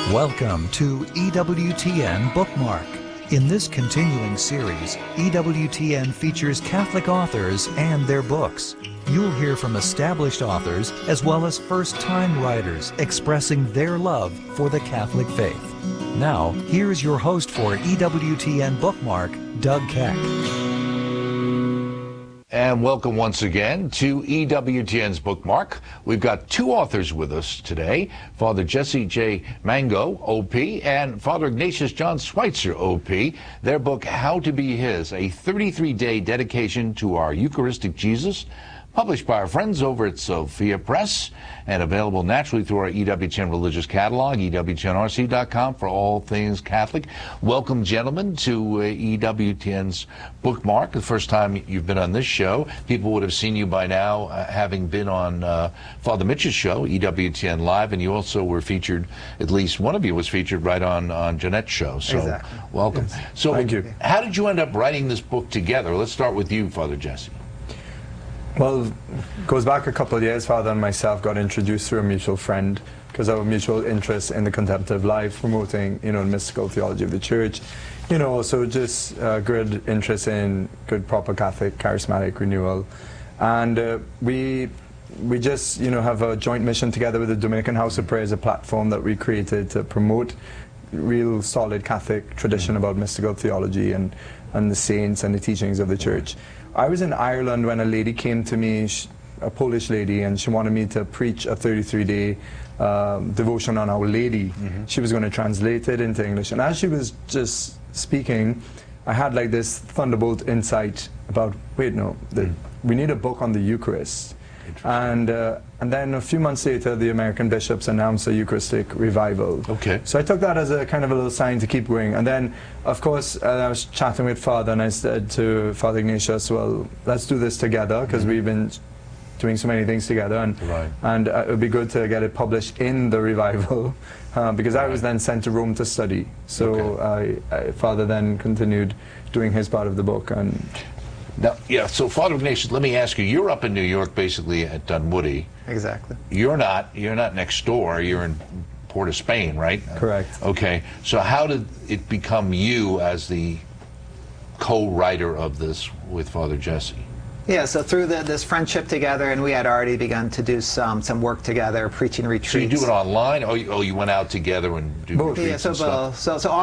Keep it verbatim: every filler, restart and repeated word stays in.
Welcome to E W T N Bookmark. In this continuing series, E W T N features Catholic authors and their books. You'll hear from established authors as well as first-time writers expressing their love for the Catholic faith. Now, here's your host for E W T N Bookmark, Doug Keck. And welcome once again to E W T N's Bookmark. We've got two authors with us today, Father Jesse J. Mango, O P, and Father Ignatius John Schweitzer, O P. Their book, How to Be His, a thirty-three day dedication to our Eucharistic Jesus, published by our friends over at Sophia Press and available naturally through our E W T N religious catalog, E W T N R C dot com for all things Catholic. Welcome, gentlemen, to uh, E W T N's Bookmark. The first time you've been on this show. People would have seen you by now, uh, having been on uh, Father Mitch's show, E W T N Live, and you also were featured, at least one of you was featured right on, on Jeanette's show. So exactly. Welcome. Yes. So Thank you. How did you end up writing this book together? Let's start with you, Father Jesse. Well, it goes back a couple of years. Father and myself got introduced through a mutual friend because of our mutual interest in the contemplative life, promoting, you know, the mystical theology of the Church. You know, so just uh, good interest in good, proper Catholic, charismatic renewal. And uh, we we just, you know, have a joint mission together with the Dominican House of Prayer as a platform that we created to promote real solid Catholic tradition about mystical theology and, and the saints and the teachings of the Church. I was in Ireland when a lady came to me, she, a Polish lady, and she wanted me to preach a thirty-three day um, devotion on Our Lady. Mm-hmm. She was going to translate it into English. And as she was just speaking, I had like this thunderbolt insight about, wait, no, the, mm. we need a book on the Eucharist. And uh, and then a few months later, the American bishops announced a Eucharistic revival. Okay. So I took that as a kind of a little sign to keep going. And then, of course, uh, I was chatting with Father, and I said to Father Ignatius, well, let's do this together, because mm-hmm. we've been doing so many things together, and right. and uh, it would be good to get it published in the revival, uh, because right. I was then sent to Rome to study. So okay. I, I, Father then continued doing his part of the book. And Now, yeah, so Father Ignatius, let me ask you, you're up in New York basically at Dunwoody. Exactly. You're not, you're not next door, you're in Port of Spain, right? Correct. Okay, so how did it become you as the co-writer of this with Father Jesse? Yeah, so through the, this friendship together, and we had already begun to do some some work together, preaching retreats. So you do it online, or you, oh, you went out together and do Both. retreats Yeah, so, and stuff? so, so